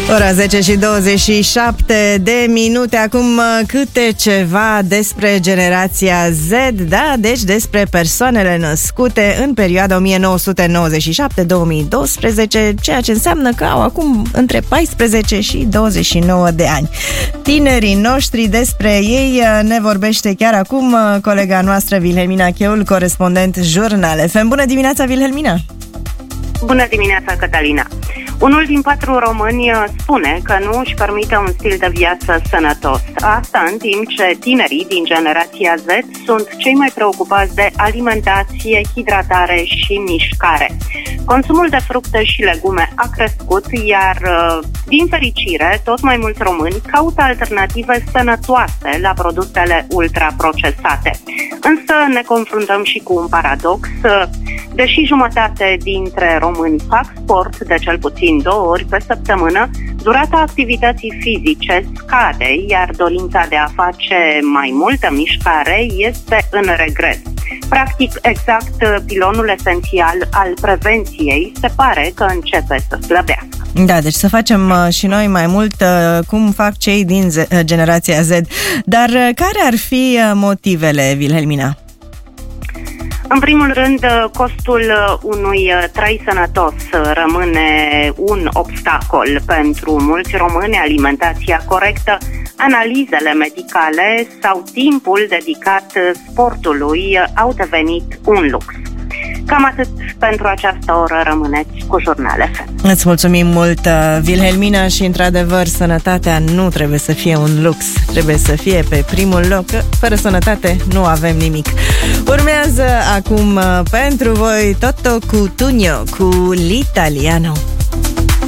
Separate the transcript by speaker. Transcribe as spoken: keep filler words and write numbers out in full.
Speaker 1: Ora zece și douăzeci și șapte de minute. Acum câte ceva despre generația Z, da? Deci despre persoanele născute în perioada o mie nouă sute nouăzeci și șapte - două mii doisprezece, ceea ce înseamnă că au acum între paisprezece și douăzeci și nouă de ani. Tinerii noștri, despre ei ne vorbește chiar acum colega noastră Vilhelmina Cheul, corespondent Jurnal F M. Bună dimineața, Vilhelmina!
Speaker 2: Bună dimineața, Cătălina! Unul din patru români spune că nu își permite un stil de viață sănătos. Asta în timp ce tinerii din generația Z sunt cei mai preocupați de alimentație, hidratare și mișcare. Consumul de fructe și legume a crescut, iar, din fericire, tot mai mulți români caută alternative sănătoase la produsele ultraprocesate. Însă ne confruntăm și cu un paradox. Deși jumătate dintre români fac sport de cel puțin două ori pe săptămână, durata activității fizice scade, iar dorința de a face mai multă mișcare este în regres. Practic, exact pilonul esențial al prevenției se pare că începe să slăbească.
Speaker 1: Da, deci să facem uh, și noi mai mult uh, cum fac cei din Z- uh, generația Z. Dar uh, care ar fi uh, motivele, Vilhelmina?
Speaker 2: În primul rând, costul unui trai sănătos rămâne un obstacol pentru mulți români. Alimentația corectă, analizele medicale sau timpul dedicat sportului au devenit un lux. Cam atât pentru această oră. Rămâneți cu Jurnal F M.
Speaker 1: Îți mulțumim mult, Vilhelmina, și într-adevăr sănătatea nu trebuie să fie un lux, trebuie să fie pe primul loc. Fără sănătate nu avem nimic. Urmează acum pentru voi Toto Cutugno cu L'Italiano.